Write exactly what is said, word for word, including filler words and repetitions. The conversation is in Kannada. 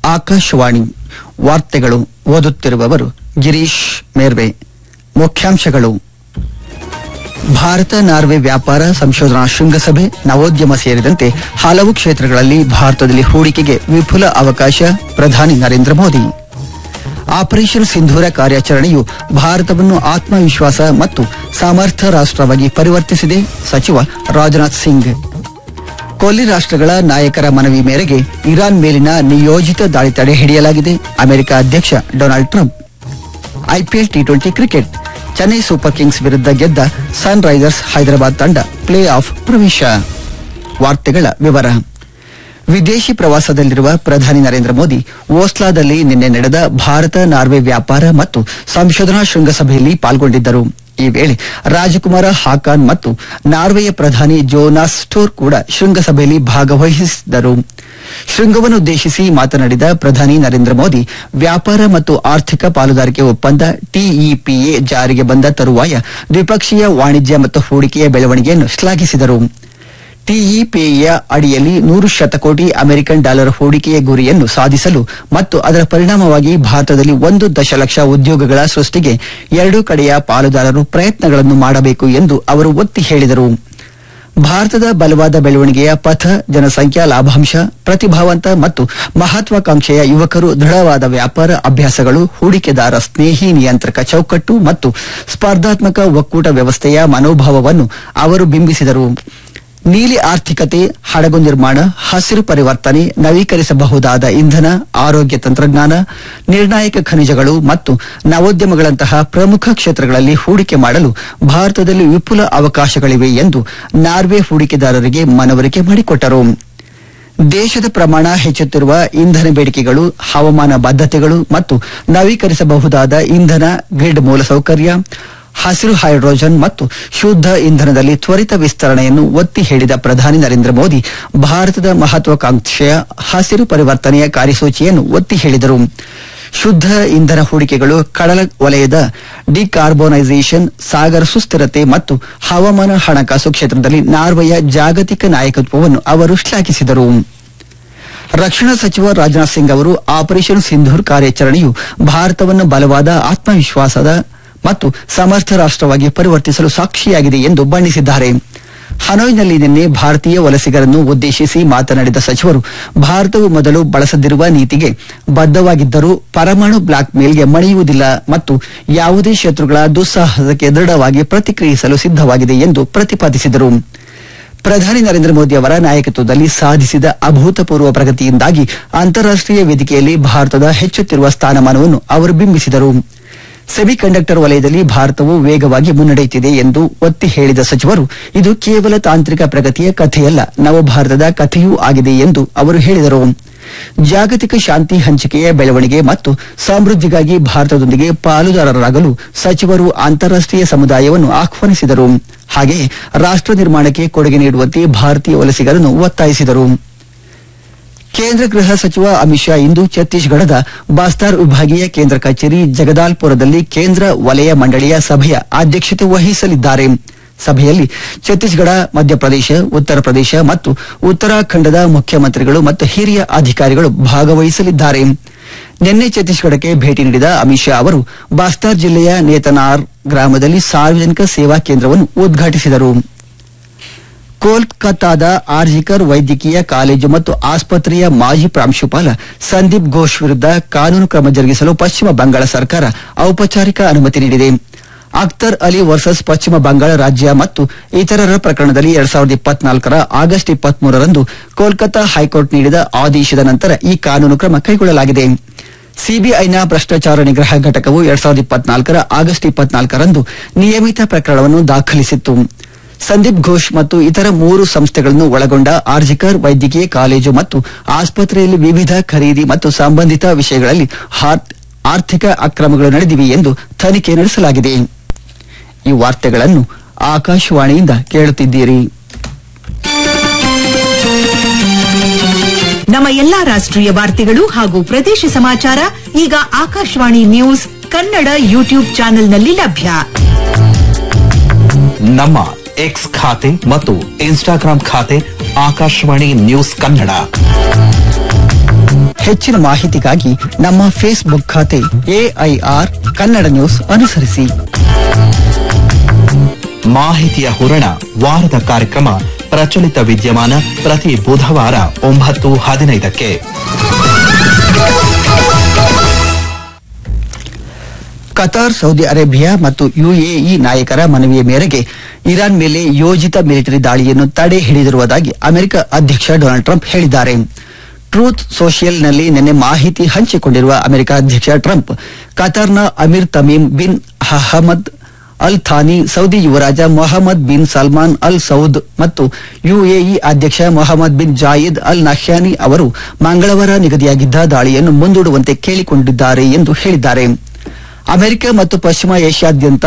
ಆಕಾಶವಾಣಿ ವಾರ್ತೆಗಳು ಓದುತ್ತಿರುವವರು ಗಿರೀಶ್ ಮೇರ್ವೆ. ಮುಖ್ಯಾಂಶಗಳು: ಭಾರತ ನಾರ್ವೆ ವ್ಯಾಪಾರ ಸಂಶೋಧನಾ ಶೃಂಗಸಭೆ, ನವೋದ್ಯಮ ಸೇರಿದಂತೆ ಹಲವು ಕ್ಷೇತ್ರಗಳಲ್ಲಿ ಭಾರತದಲ್ಲಿ ಹೂಡಿಕೆಗೆ ವಿಪುಲ ಅವಕಾಶ. ಪ್ರಧಾನಿ ನರೇಂದ್ರ ಮೋದಿ. ಆಪರೇಷನ್ ಸಿಂಧೂರ ಕಾರ್ಯಾಚರಣೆಯು ಭಾರತವನ್ನು ಆತ್ಮವಿಶ್ವಾಸ ಮತ್ತು ಸಮರ್ಥ ರಾಷ್ಟ್ರವಾಗಿ ಪರಿವರ್ತಿಸಿದೆ. ಸಚಿವ ರಾಜನಾಥ್ ಸಿಂಗ್. ಕೊಲ್ಲಿ ರಾಷ್ಟ್ರಗಳ ನಾಯಕರ ಮನವಿ ಮೇರೆಗೆ ಇರಾನ್ ಮೇಲಿನ ನಿಯೋಜಿತ ದಾಳಿ ತಡೆ ಹಿಡಿಯಲಾಗಿದೆ. ಅಮೆರಿಕ ಅಧ್ಯಕ್ಷ Donald Trump. IPL T twenty cricket, Chennai super Kings ವಿರುದ್ಧ ಗೆದ್ದ ಸನ್ ರೈಸರ್ಸ್ ಹೈದರಾಬಾದ್ ತಂಡ ಪ್ಲೇ ಆಫ್ ಪ್ರವೇಶ. ವಾರ್ತೆಗಳ ವಿವರ. ವಿದೇಶಿ ಪ್ರವಾಸದಲ್ಲಿರುವ ಪ್ರಧಾನಿ ನರೇಂದ್ರ ಮೋದಿ ಓಸ್ಲಾದಲ್ಲಿ ನಿನ್ನೆ ನಡೆದ ಭಾರತ ನಾರ್ವೆ ವ್ಯಾಪಾರ ಮತ್ತು ಸಂಶೋಧನಾ ಶೃಂಗಸಭೆಯಲ್ಲಿ ಪಾಲ್ಗೊಂಡಿದ್ದರು. ಈ ವೇಳೆ ರಾಜಕುಮಾರ ಹಾಕಾನ್ ಮತ್ತು ನಾರ್ವೆಯ ಪ್ರಧಾನಿ ಜೋನಾಸ್ ಸ್ಟೋರ್ ಕೂಡ ಶೃಂಗಸಭೆಯಲ್ಲಿ ಭಾಗವಹಿಸಿದ್ದರು. ಶೃಂಗವನ್ನುದ್ದೇಶಿಸಿ ಮಾತನಾಡಿದ ಪ್ರಧಾನಿ ನರೇಂದ್ರ ಮೋದಿ, ವ್ಯಾಪಾರ ಮತ್ತು ಆರ್ಥಿಕ ಪಾಲುದಾರಿಕೆ ಒಪ್ಪಂದ ಟಿಇಪಿಎ ಜಾರಿಗೆ ಬಂದ ತರುವಾಯ ದ್ವಿಪಕ್ಷೀಯ ವಾಣಿಜ್ಯ ಮತ್ತು ಹೂಡಿಕೆಯ ಬೆಳವಣಿಗೆಯನ್ನು ಶ್ಲಾಘಿಸಿದರು. ಟಿಇಪಿಎಯ ಅಡಿಯಲ್ಲಿ ನೂರು ಶತಕೋಟಿ ಅಮೆರಿಕನ್ ಡಾಲರ್ ಹೂಡಿಕೆಯ ಗುರಿಯನ್ನು ಸಾಧಿಸಲು ಮತ್ತು ಅದರ ಪರಿಣಾಮವಾಗಿ ಭಾರತದಲ್ಲಿ ಒಂದು ದಶಲಕ್ಷ ಉದ್ಯೋಗಗಳ ಸೃಷ್ಟಿಗೆ ಎರಡೂ ಕಡೆಯ ಪಾಲುದಾರರು ಪ್ರಯತ್ನಗಳನ್ನು ಮಾಡಬೇಕು ಎಂದು ಅವರು ಒತ್ತಿ ಹೇಳಿದರು. ಭಾರತದ ಬಲವಾದ ಬೆಳವಣಿಗೆಯ ಪಥ, ಜನಸಂಖ್ಯಾ ಲಾಭಾಂಶ, ಪ್ರತಿಭಾವಂತ ಮತ್ತು ಮಹತ್ವಾಕಾಂಕ್ಷೆಯ ಯುವಕರು, ದೃಢವಾದ ವ್ಯಾಪಾರ ಅಭ್ಯಾಸಗಳು, ಹೂಡಿಕೆದಾರ ಸ್ನೇಹಿ ನಿಯಂತ್ರಕ ಚೌಕಟ್ಟು ಮತ್ತು ಸ್ಪರ್ಧಾತ್ಮಕ ಒಕ್ಕೂಟ ವ್ಯವಸ್ಥೆಯ ಮನೋಭಾವವನ್ನು ಅವರು ಬಿಂಬಿಸಿದರು. ನೀಲಿ ಆರ್ಥಿಕತೆ, ಹಡಗು ನಿರ್ಮಾಣ, ಹಸಿರು ಪರಿವರ್ತನೆ, ನವೀಕರಿಸಬಹುದಾದ ಇಂಧನ, ಆರೋಗ್ಯ ತಂತ್ರಜ್ಞಾನ, ನಿರ್ಣಾಯಕ ಖನಿಜಗಳು ಮತ್ತು ನವೋದ್ಯಮಗಳಂತಹ ಪ್ರಮುಖ ಕ್ಷೇತ್ರಗಳಲ್ಲಿ ಹೂಡಿಕೆ ಮಾಡಲು ಭಾರತದಲ್ಲಿ ವಿಪುಲ ಅವಕಾಶಗಳಿವೆ ಎಂದು ನಾರ್ವೆ ಹೂಡಿಕೆದಾರರಿಗೆ ಮನವರಿಕೆ ಮಾಡಿಕೊಟ್ಟರು. ದೇಶದ ಪ್ರಮಾಣ ಹೆಚ್ಚುತ್ತಿರುವ ಇಂಧನ ಬೇಡಿಕೆಗಳು, ಹವಾಮಾನ ಬದ್ಧತೆಗಳು ಮತ್ತು ನವೀಕರಿಸಬಹುದಾದ ಇಂಧನ, ಗ್ರಿಡ್ ಮೂಲಸೌಕರ್ಯ, ಹಸಿರು ಹೈಡ್ರೋಜನ್ ಮತ್ತು ಶುದ್ಧ ಇಂಧನದಲ್ಲಿ ತ್ವರಿತ ವಿಸ್ತರಣೆಯನ್ನು ಒತ್ತಿ ಹೇಳಿದ ಪ್ರಧಾನಿ ನರೇಂದ್ರ ಮೋದಿ ಭಾರತದ ಮಹತ್ವಾಕಾಂಕ್ಷೆಯ ಹಸಿರು ಪರಿವರ್ತನೆಯ ಕಾರ್ಯಸೂಚಿಯನ್ನು ಒತ್ತಿ ಹೇಳಿದರು. ಶುದ್ಧ ಇಂಧನ ಹೂಡಿಕೆಗಳು, ಕಡಲ ವಲಯದ ಡಿಕಾರ್ಬೋನೈಸೇಷನ್, ಸಾಗರ ಸುಸ್ಥಿರತೆ ಮತ್ತು ಹವಾಮಾನ ಹಣಕಾಸು ಕ್ಷೇತ್ರದಲ್ಲಿ ನಾರ್ವೆಯ ಜಾಗತಿಕ ನಾಯಕತ್ವವನ್ನು ಅವರು ಶ್ಲಾಘಿಸಿದರು. ರಕ್ಷಣಾ ಸಚಿವ ರಾಜನಾಥ್ ಸಿಂಗ್ ಅವರು ಆಪರೇಷನ್ ಸಿಂಧೂರ್ ಕಾರ್ಯಾಚರಣೆಯು ಭಾರತವನ್ನು ಬಲವಾದ ಆತ್ಮವಿಶ್ವಾಸದ ಮತ್ತು ಸಮರ್ಥ ರಾಷ್ಟ್ರವಾಗಿ ಪರಿವರ್ತಿಸಲು ಸಾಕ್ಷಿಯಾಗಿದೆ ಎಂದು ಬಣ್ಣಿಸಿದ್ದಾರೆ. ಹನೋಯ್ನಲ್ಲಿ ನಿನ್ನೆ ಭಾರತೀಯ ವಲಸಿಗರನ್ನು ಉದ್ದೇಶಿಸಿ ಮಾತನಾಡಿದ ಸಚಿವರು, ಭಾರತವು ಮೊದಲು ಬಳಸದಿರುವ ನೀತಿಗೆ ಬದ್ಧವಾಗಿದ್ದರೂ ಪರಮಾಣು ಬ್ಲಾಕ್ ಮೇಲ್ಗೆ ಮಣಿಯುವುದಿಲ್ಲ ಮತ್ತು ಯಾವುದೇ ಶತ್ರುಗಳ ದುಸ್ಸಾಹಸಕ್ಕೆ ದೃಢವಾಗಿ ಪ್ರತಿಕ್ರಿಯಿಸಲು ಸಿದ್ದವಾಗಿದೆ ಎಂದು ಪ್ರತಿಪಾದಿಸಿದರು. ಪ್ರಧಾನಿ ನರೇಂದ್ರ ಮೋದಿ ಅವರ ನಾಯಕತ್ವದಲ್ಲಿ ಸಾಧಿಸಿದ ಅಭೂತಪೂರ್ವ ಪ್ರಗತಿಯಿಂದಾಗಿ ಅಂತಾರಾಷ್ಟೀಯ ವೇದಿಕೆಯಲ್ಲಿ ಭಾರತದ ಹೆಚ್ಚುತ್ತಿರುವ ಸ್ಥಾನಮಾನವನ್ನು ಅವರು ಬಿಂಬಿಸಿದರು. ಸೆಮಿಕಂಡಕ್ಟರ್ ವಲಯದಲ್ಲಿ ಭಾರತವು ವೇಗವಾಗಿ ಮುನ್ನಡೆಯುತ್ತಿದೆ ಎಂದು ಒತ್ತಿ ಹೇಳಿದ ಸಚಿವರು, ಇದು ಕೇವಲ ತಾಂತ್ರಿಕ ಪ್ರಗತಿಯ ಕಥೆಯಲ್ಲ, ನವಭಾರತದ ಕಥೆಯೂ ಆಗಿದೆ ಎಂದು ಅವರು ಹೇಳಿದರು. ಜಾಗತಿಕ ಶಾಂತಿ, ಹಂಚಿಕೆಯ ಬೆಳವಣಿಗೆ ಮತ್ತು ಸಮೃದ್ಧಿಗಾಗಿ ಭಾರತದೊಂದಿಗೆ ಪಾಲುದಾರರಾಗಲು ಸಚಿವರು ಅಂತಾರಾಷ್ಟೀಯ ಸಮುದಾಯವನ್ನು ಆಹ್ವಾನಿಸಿದರು. ಹಾಗೆಯೇ ರಾಷ್ಟ್ರ ನಿರ್ಮಾಣಕ್ಕೆ ಕೊಡುಗೆ ನೀಡುವಂತೆ ಭಾರತೀಯ ವಲಸಿಗರನ್ನು ಒತ್ತಾಯಿಸಿದರು. ಕೇಂದ್ರ ಗೃಹ ಸಚಿವ ಅಮಿತ್ ಶಾ ಇಂದು ಛತ್ತೀಸ್ಗಢದ ಬಾಸ್ತಾರ್ ವಿಭಾಗೀಯ ಕೇಂದ್ರ ಕಚೇರಿ ಜಗದಾಲ್ಪುರದಲ್ಲಿ ಕೇಂದ್ರ ವಲಯ ಮಂಡಳಿಯ ಸಭೆಯ ಅಧ್ಯಕ್ಷತೆ ವಹಿಸಲಿದ್ದಾರೆ. ಸಭೆಯಲ್ಲಿ ಛತ್ತೀಸ್ಗಢ, ಮಧ್ಯಪ್ರದೇಶ, ಉತ್ತರ ಪ್ರದೇಶ ಮತ್ತು ಉತ್ತರಾಖಂಡದ ಮುಖ್ಯಮಂತ್ರಿಗಳು ಮತ್ತು ಹಿರಿಯ ಅಧಿಕಾರಿಗಳು ಭಾಗವಹಿಸಲಿದ್ದಾರೆ. ನಿನ್ನೆ ಛತ್ತೀಸ್ಗಢಕ್ಕೆ ಭೇಟಿ ನೀಡಿದ ಅಮಿತ್ ಶಾ ಅವರು ಬಾಸ್ತಾರ್ ಜಿಲ್ಲೆಯ ನೇತನಾರ್ ಗ್ರಾಮದಲ್ಲಿ ಸಾರ್ವಜನಿಕ ಸೇವಾ ಕೇಂದ್ರವನ್ನು ಉದ್ಘಾಟಿಸಿದರು. ಕೋಲ್ಕತ್ತಾದ ಆರ್ಜಿಕರ್ ವೈದ್ಯಕೀಯ ಕಾಲೇಜು ಮತ್ತು ಆಸ್ಪತ್ರೆಯ ಮಾಜಿ ಪ್ರಾಂಶುಪಾಲ ಸಂದೀಪ್ ಘೋಷ್ ವಿರುದ್ಧ ಕಾನೂನು ಕ್ರಮ ಜರುಗಿಸಲು ಪಶ್ಚಿಮ ಬಂಗಾಳ ಸರ್ಕಾರ ಔಪಚಾರಿಕ ಅನುಮತಿ ನೀಡಿದೆ. ಅಖ್ತರ್ ಅಲಿ ವರ್ಸಸ್ ಪಶ್ಚಿಮ ಬಂಗಾಳ ರಾಜ್ಯ ಮತ್ತು ಇತರರ ಪ್ರಕರಣದಲ್ಲಿ ಎರಡ್ ಸಾವಿರದ ಇಪ್ಪತ್ನಾಲ್ಕರ ಆಗಸ್ಟ್ ಇಪ್ಪತ್ಮೂರರಂದು ಕೋಲ್ಕತ್ತಾ ಹೈಕೋರ್ಟ್ ನೀಡಿದ ಆದೇಶದ ನಂತರ ಈ ಕಾನೂನು ಕ್ರಮ ಕೈಗೊಳ್ಳಲಾಗಿದೆ. ಸಿಬಿಐನ ಭ್ರಷ್ಟಾಚಾರ ನಿಗ್ರಹ ಘಟಕವು ಎರಡ್ ಸಾವಿರದ ಇಪ್ಪತ್ನಾಲ್ಕರ ಆಗಸ್ಟ್ ಇಪ್ಪತ್ನಾಲ್ಕರಂದು ನಿಯಮಿತ ಪ್ರಕರಣವನ್ನು ದಾಖಲಿಸಿತ್ತು. ಸಂದೀಪ್ ಘೋಷ್ ಮತ್ತು ಇತರ ಮೂರು ಸಂಸ್ಥೆಗಳನ್ನು ಒಳಗೊಂಡ ಆರ್ಜಿಕರ್ ವೈದ್ಯಕೀಯ ಕಾಲೇಜು ಮತ್ತು ಆಸ್ಪತ್ರೆಯಲ್ಲಿ ವಿವಿಧ ಖರೀದಿ ಮತ್ತು ಸಂಬಂಧಿತ ವಿಷಯಗಳಲ್ಲಿ ಆರ್ಥಿಕ ಅಕ್ರಮಗಳು ನಡೆದಿವೆ ಎಂದು ತನಿಖೆ ನಡೆಸಲಾಗಿದೆ. ಈ ವಾರ್ತೆಗಳನ್ನು ಆಕಾಶವಾಣಿಯಿಂದ ಕೇಳುತ್ತಿದ್ದೀರಿ. ನಮ್ಮ ಎಲ್ಲಾ ರಾಷ್ಟ್ರೀಯ ವಾರ್ತೆಗಳು ಹಾಗೂ ಪ್ರದೇಶ ಸಮಾಚಾರ ಈಗ ಆಕಾಶವಾಣಿ ನ್ಯೂಸ್ ಕನ್ನಡ ಯೂಟ್ಯೂಬ್ ಚಾನೆಲ್ನಲ್ಲಿ ಲಭ್ಯ. ನಮ್ಮ ಎಕ್ಸ್ ಖಾತೆ ಮತ್ತು ಇನ್ಸ್ಟಾಗ್ರಾಂ ಖಾತೆ ಆಕಾಶವಾಣಿ ನ್ಯೂಸ್ ಕನ್ನಡ. ಹೆಚ್ಚಿನ ಮಾಹಿತಿಗಾಗಿ ನಮ್ಮ ಫೇಸ್ಬುಕ್ ಖಾತೆ ಎಐಆರ್ ಕನ್ನಡ ನ್ಯೂಸ್ ಅನುಸರಿಸಿ. ಮಾಹಿತಿಯ ಹೂರಣ ವಾರದ ಕಾರ್ಯಕ್ರಮ ಪ್ರಚಲಿತ ವಿದ್ಯಮಾನ ಪ್ರತಿ ಬುಧವಾರ ಒಂಬತ್ತು ಹದಿನೈದಕ್ಕೆ. ಕತಾರ್, ಸೌದಿ ಅರೇಬಿಯಾ ಮತ್ತು ಯುಎಇ ನಾಯಕರ ಮನವಿಯ ಮೇರೆಗೆ ಇರಾನ್ ಮೇಲೆ ಯೋಜಿತ ಮಿಲಿಟರಿ ದಾಳಿಯನ್ನು ತಡೆ ಹಿಡಿದಿರುವುದಾಗಿ ಅಮೆರಿಕ ಅಧ್ಯಕ್ಷ ಡೊನಾಲ್ಡ್ ಟ್ರಂಪ್ ಹೇಳಿದ್ದಾರೆ. ಟ್ರೂತ್ ಸೋಷಿಯಲ್ನಲ್ಲಿ ನಿನ್ನೆ ಮಾಹಿತಿ ಹಂಚಿಕೊಂಡಿರುವ ಅಮೆರಿಕ ಅಧ್ಯಕ್ಷ Trump ಕತಾರ್ನ Amir Tamim bin Ahmed Al Thani, Saudi ಯುವರಾಜ Mohammed bin Salman Al Saud ಮತ್ತು ಯುಎಇ ಅಧ್ಯಕ್ಷ ಮೊಹಮ್ಮದ್ ಬಿನ್ ಜಾಯಿದ್ ಅಲ್ ನಹ್ಯಾನಿ ಅವರು ಮಂಗಳವಾರ ನಿಗದಿಯಾಗಿದ್ದ ದಾಳಿಯನ್ನು ಮುಂದೂಡುವಂತೆ ಕೇಳಿಕೊಂಡಿದ್ದಾರೆ ಎಂದು ಹೇಳಿದ್ದಾರೆ. ಅಮೆರಿಕ ಮತ್ತು ಪಶ್ಚಿಮ ಏಷ್ಯಾದ್ಯಂತ